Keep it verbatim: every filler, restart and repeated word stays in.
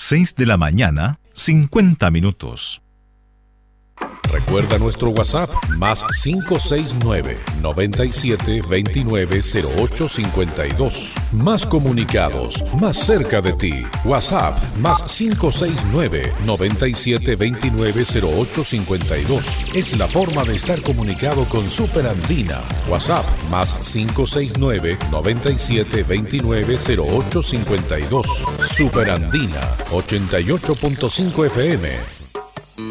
seis de la mañana, cincuenta minutos. Recuerda nuestro WhatsApp, más cinco seis nueve, nueve siete dos nueve, cero ocho cinco dos. Más comunicados, más cerca de ti. WhatsApp, más cinco seis nueve, nueve siete dos nueve, cero ocho cinco dos. Es la forma de estar comunicado con Super Andina. WhatsApp, más cinco seis nueve, nueve siete dos nueve, cero ocho cinco dos. Super Andina, ochenta y ocho punto cinco F M.